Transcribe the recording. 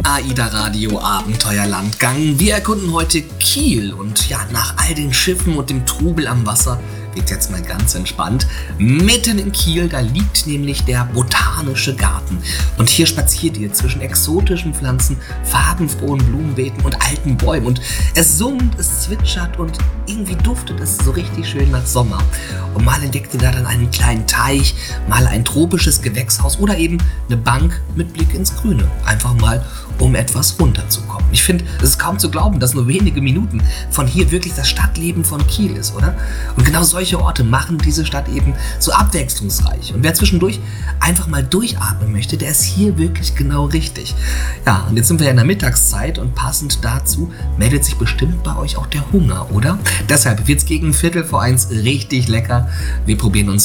AIDA Radio Abenteuerlandgang. Wir erkunden heute Kiel und ja, nach all den Schiffen und dem Trubel am Wasser geht's jetzt mal ganz entspannt. Mitten in Kiel, da liegt nämlich der Botanische Garten. Und hier spaziert ihr zwischen exotischen Pflanzen, farbenfrohen Blumenbeeten und alten Bäumen. Und es summt, es zwitschert und irgendwie duftet es so richtig schön nach Sommer. Und mal entdeckt ihr da dann einen kleinen Teich, mal ein tropisches Gewächshaus oder eben eine Bank mit Blick ins Grüne. Einfach mal, um etwas runterzukommen. Ich finde, es ist kaum zu glauben, dass nur wenige Minuten von hier wirklich das Stadtleben von Kiel ist, oder? Und genau solche Orte machen diese Stadt eben so abwechslungsreich. Und wer zwischendurch einfach mal durchatmen möchte, der ist hier wirklich genau richtig. Ja, und jetzt sind wir ja in der Mittagszeit und passend dazu meldet sich bestimmt bei euch auch der Hunger, oder? Deshalb wird's gegen 1:15 richtig lecker. Wir probieren uns